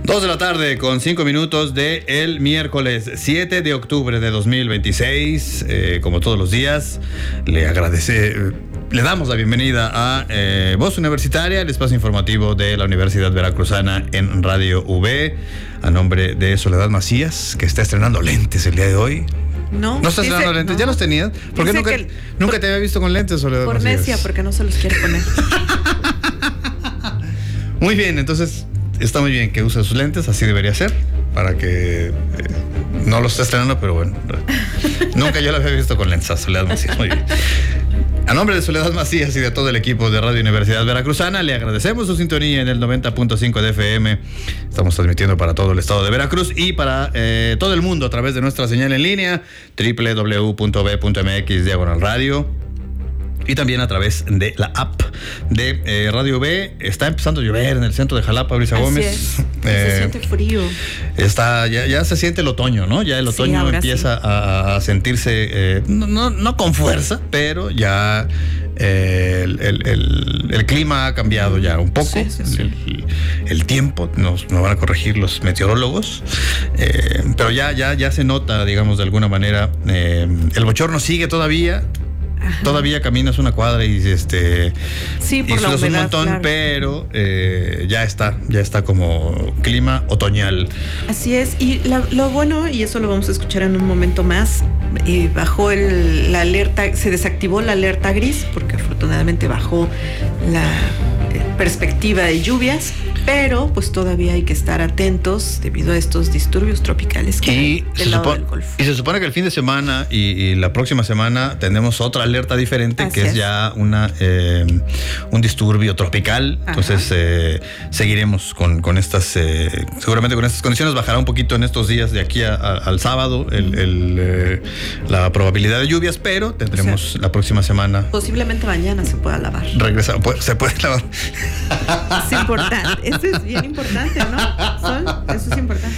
2 de la tarde con 5 minutos de el miércoles 7 de octubre de 2026. Como todos los días, le damos la bienvenida a Voz Universitaria, el espacio informativo de la Universidad Veracruzana en Radio V, a nombre de Soledad Macías, que está estrenando lentes el día de hoy. No estás estrenando lentes, ¿ya los tenías? ¿Por qué nunca te había visto con lentes, Soledad por Macías? necia, porque no se los quiere poner. Muy bien, entonces está muy bien que use sus lentes, así debería ser, para que no los esté estrenando, pero bueno, nunca yo lo había visto con lentes a Soledad Macías. Muy bien. A nombre de Soledad Macías y de todo el equipo de Radio Universidad Veracruzana, le agradecemos su sintonía en el 90.5 de FM. Estamos transmitiendo para todo el estado de Veracruz y para todo el mundo a través de nuestra señal en línea, www.v.mx/radio. Y también a través de la app de Radio V. Está empezando a llover en el centro de Jalapa, Brisa Gómez. Se siente frío. Ya se siente el otoño, ¿no? Ya el otoño empieza a sentirse, no con fuerza, pero ya el clima ha cambiado ya un poco. Sí. El tiempo, nos van a corregir los meteorólogos. Pero ya se nota, digamos, de alguna manera. El bochorno sigue todavía. Ajá. Todavía caminas una cuadra y sí, por y la humedad, un montón, claro. Pero ya está como clima otoñal. Así es, y lo bueno, y eso lo vamos a escuchar en un momento más, bajó la alerta, se desactivó la alerta gris, porque afortunadamente bajó la perspectiva de lluvias, pero pues todavía hay que estar atentos debido a estos disturbios tropicales que hay del lado del Golfo. Y se supone que el fin de semana y la próxima semana tenemos otra alerta diferente. Así que es ya un disturbio tropical. Ajá. Entonces seguiremos con estas, seguramente con estas condiciones. Bajará un poquito en estos días de aquí al sábado la probabilidad de lluvias, pero tendremos la próxima semana. Posiblemente mañana se pueda lavar. Se puede lavar. Es importante, eso es bien importante, ¿no? Sol, eso es importante.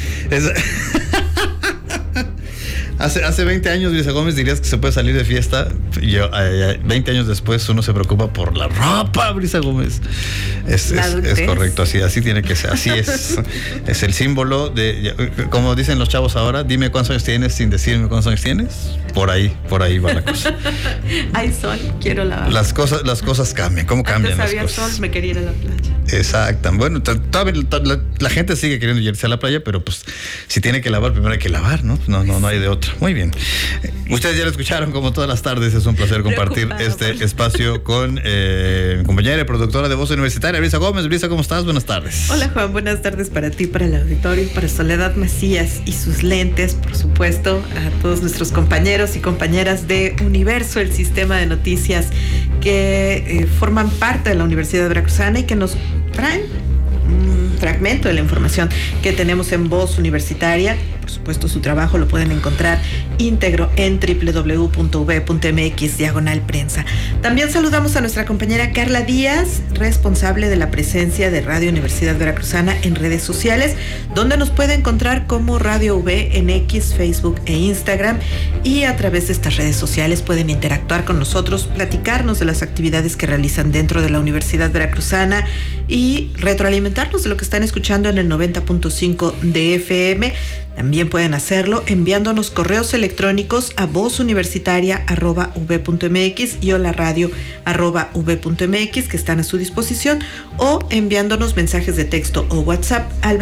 Hace 20 años, Brisa Gómez, dirías que se puede salir de fiesta. 20 años después uno se preocupa por la ropa, Brisa Gómez. Es correcto, así tiene que ser. Así es. Es el símbolo de, como dicen los chavos ahora, dime cuántos años tienes sin decirme cuántos años tienes. Por ahí va la cosa. Hay sol, quiero lavar. Las cosas cambian. ¿Cómo cambian las cosas? Antes había sol, me quería ir a la playa. Exacto. Bueno, la gente sigue queriendo irse a la playa, pero pues si tiene que lavar, primero hay que lavar, ¿no? No hay de otra. Muy bien. Ustedes ya lo escucharon como todas las tardes. Es un placer compartir este espacio con mi compañera y productora de Voz Universitaria, Brisa Gómez. Brisa, ¿cómo estás? Buenas tardes. Hola, Juan. Buenas tardes para ti, para el auditorio, para Soledad Macías y sus lentes, por supuesto, a todos nuestros compañeros y compañeras de Universo, el sistema de noticias que forman parte de la Universidad Veracruzana y que nos traen un fragmento de la información que tenemos en Voz Universitaria. Por supuesto, su trabajo lo pueden encontrar íntegro en www.v.mx/prensa. También saludamos a nuestra compañera Carla Díaz, responsable de la presencia de Radio Universidad Veracruzana en redes sociales, donde nos puede encontrar como Radio V en X, Facebook e Instagram, y a través de estas redes sociales pueden interactuar con nosotros, platicarnos de las actividades que realizan dentro de la Universidad Veracruzana y retroalimentarnos de lo que están escuchando en el 90.5 de FM. También pueden hacerlo enviándonos correos electrónicos a vozuniversitaria@v.mx y holaradio@v.mx, que están a su disposición, o enviándonos mensajes de texto o WhatsApp al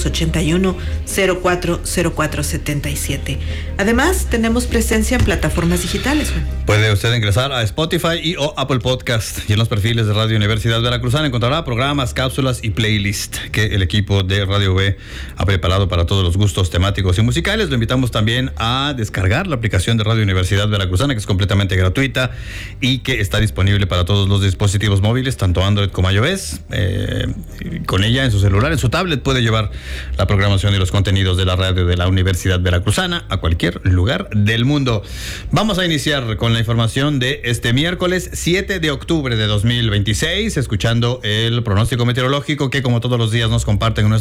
2281-040477. Además, tenemos presencia en plataformas digitales. Puede usted ingresar a Spotify y o Apple Podcast, y en los perfiles de Radio Universidad Veracruzana encontrará programas, cápsulas y playlist que el equipo de Radio V ha preparado para todos los gustos temáticos y musicales. Lo invitamos también a descargar la aplicación de Radio Universidad Veracruzana, que es completamente gratuita y que está disponible para todos los dispositivos móviles, tanto Android como iOS. Con ella, en su celular, en su tablet, puede llevar la programación y los contenidos de la radio de la Universidad Veracruzana a cualquier lugar del mundo. Vamos a iniciar con la información de este miércoles 7 de octubre de 2026, escuchando el pronóstico meteorológico que, como todos los días, nos comparten en nuestro